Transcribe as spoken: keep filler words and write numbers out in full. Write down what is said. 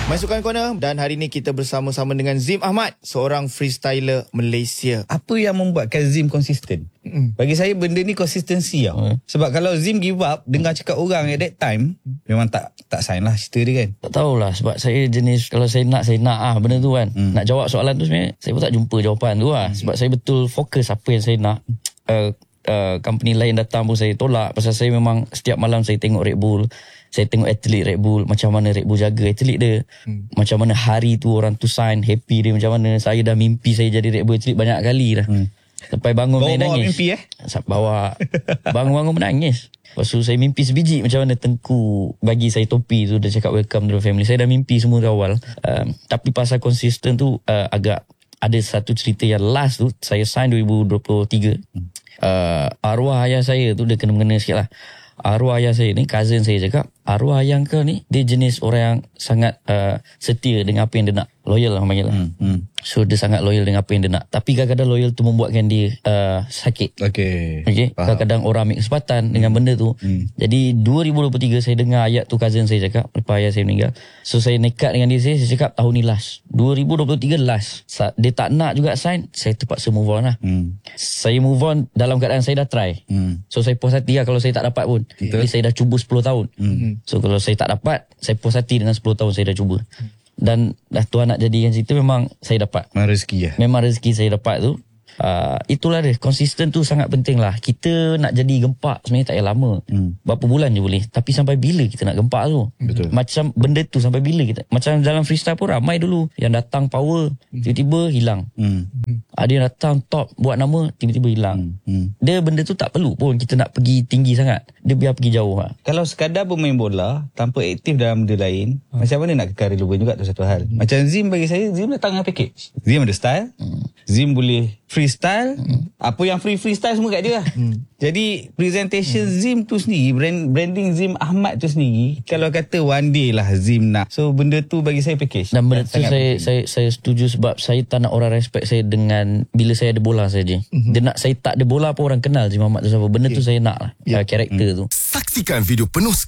Masukkan Corner, dan hari ini kita bersama-sama dengan Zim Ahmad, seorang freestyler Malaysia. Apa yang membuatkan Zim konsisten? Mm. Bagi saya benda ni konsistensi tau. Mm. Sebab kalau Zim give up, dengar cakap orang at that time, memang tak tak sign lah cerita dia kan. Tak tahulah, sebab saya jenis kalau saya nak, saya nak ah benda tu kan. Mm. Nak jawab soalan tu sebenarnya, saya pun tak jumpa jawapan tu lah. Mm. Sebab saya betul fokus apa yang saya nak. Uh, uh, company lain datang pun saya tolak. Pasal saya memang setiap malam saya tengok Red Bull. Saya tengok atlet Red Bull, macam mana Red Bull jaga atlet dia. Hmm. Macam mana hari tu orang tu sign, happy dia macam mana. Saya dah mimpi saya jadi Red Bull atlet banyak kali dah. Hmm. Sampai bangun main nangis. Bawa mimpi eh? Bawa. Bangun-bangun menangis. Lepas tu saya mimpi sebiji macam mana Tengku bagi saya topi tu. Dia cakap welcome to the family. Saya dah mimpi semua dari awal. Um, tapi pasal konsisten tu uh, agak ada satu cerita yang last tu. Saya sign dua ribu dua puluh tiga. Hmm. Uh, arwah ayah saya tu dia kena-mengena sikit lah. Arwah ayah saya ni, cousin saya cakap, arwah ayah kau ni, dia jenis orang yang sangat uh, setia dengan apa yang dia nak. Loyal lah panggil lah. Hmm, hmm. So dia sangat loyal dengan apa yang dia nak. Tapi kadang-kadang loyal tu membuatkan dia uh, sakit. Okay. Okay. Kadang-kadang orang ambil kesempatan hmm. dengan benda tu. Hmm. Jadi dua ribu dua puluh tiga saya dengar ayat tu cousin saya cakap, lepas ayah saya meninggal. So saya nekat dengan dia, saya, saya cakap tahun ni last. dua ribu dua puluh tiga last. Dia tak nak juga sign, saya terpaksa move on lah. Hmm. Saya move on dalam keadaan saya dah try. Hmm. So saya puas hati lah kalau saya tak dapat pun. Jadi saya dah cuba sepuluh tahun. Hmm. So kalau saya tak dapat, saya puas hati dengan sepuluh tahun saya dah cuba. Hmm. Dan dah Tuhan nak jadikan cerita, memang saya dapat. Memang rezeki ya. Memang rezeki saya dapat tu. Uh, itulah dia, konsisten tu sangat penting lah. Kita nak jadi gempak sebenarnya tak payah lama. Hmm. Berapa bulan je boleh. Tapi sampai bila kita nak gempak tu? Betul. Macam benda tu sampai bila kita. Macam dalam freestyle pun ramai dulu yang datang power, tiba-tiba hilang. Hmm. Ada yang datang top buat nama, tiba-tiba hilang. Hmm. Dia benda tu tak perlu pun kita nak pergi tinggi sangat. Dia biar pergi jauh lah. Kalau sekadar bermain bola tanpa aktif dalam benda lain, hmm. macam mana nak kekal relevan juga tu satu hal. Hmm. Macam Zim, bagi saya Zim datang dengan package. Zim ada style. Hmm. Zim boleh freestyle. Hmm. Apa yang free freestyle semua kat dia lah. Hmm. Jadi presentation hmm. Zim tu sendiri, brand, branding Zim Ahmad tu sendiri, kalau kata one day lah Zim nak. So benda tu bagi saya package. Dan benda tu saya, saya saya setuju sebab saya tak nak orang respect saya dengan bila saya ada bola saja. Hmm. Dia nak saya tak ada bola pun orang kenal Zim Ahmad tu siapa. Benda yeah. tu saya nak lah. Yeah. Karakter hmm. tu. Saksikan video penuh